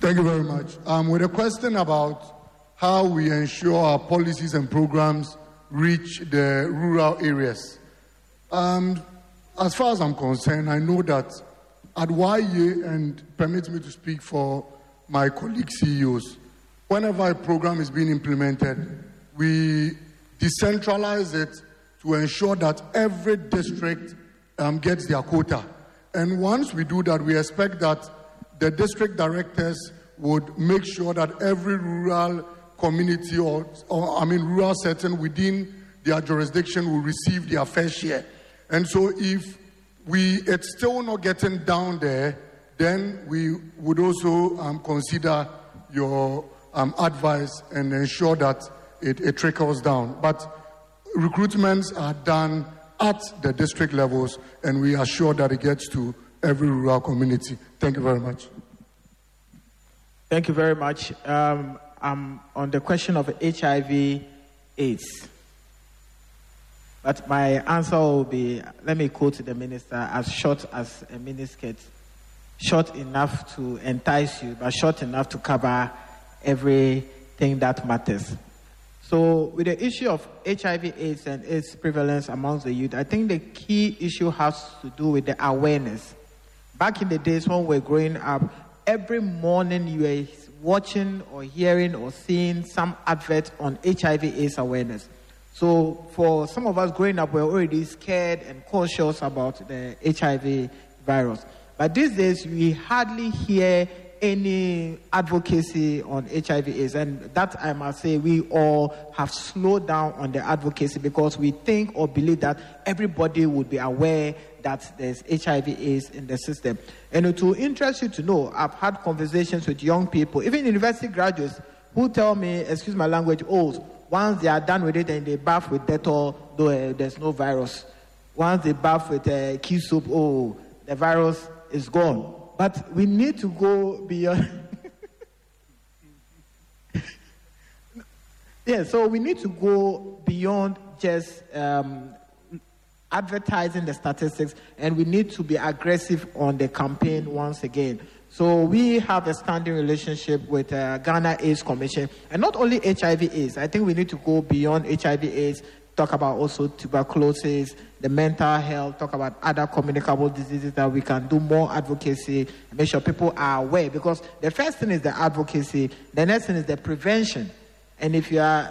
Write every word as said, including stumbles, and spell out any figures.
Thank you very much. Um, with a question about how we ensure our policies and programs reach the rural areas. Um, as far as I'm concerned, I know that at Y A, and permit me to speak for my colleague C E Os, whenever a program is being implemented, we decentralize it to ensure that every district um, gets their quota. And once we do that, we expect that the district directors would make sure that every rural community or, or I mean, rural setting within their jurisdiction will receive their fair share. And so if we it's still not getting down there, then we would also um, consider your um, advice and ensure that it, it trickles down. But recruitments are done at the district levels, and we are sure that it gets to every rural community. Thank you very much. Thank you very much. Um, I'm on the question of H I V AIDS. But my answer will be, let me quote the minister, as short as a miniskirt. Short enough to entice you, but short enough to cover everything that matters. So with the issue of H I V AIDS and its prevalence amongst the youth, I think the key issue has to do with the awareness. Back in the days when we were growing up, every morning you were watching or hearing or seeing some advert on H I V AIDS awareness. So for some of us growing up, we're already scared and cautious about the H I V virus. But these days, we hardly hear any advocacy on H I V AIDS. And that, I must say, we all have slowed down on the advocacy because we think or believe that everybody would be aware that there's H I V AIDS in the system. And it will interest you to know, I've had conversations with young people, even university graduates, who tell me, excuse my language, oh, once they are done with it and they bath with Dettol, though uh, there's no virus. Once they bath with uh, key soap, oh, the virus is gone. But we need to go beyond. Yeah, so we need to go beyond just um, advertising the statistics, and we need to be aggressive on the campaign once again. So we have a standing relationship with uh, Ghana AIDS Commission, and not only H I V AIDS. I think we need to go beyond H I V AIDS, talk about also tuberculosis, the mental health, talk about other communicable diseases that we can do more advocacy, make sure people are aware. Because the first thing is the advocacy, the next thing is the prevention. And if you are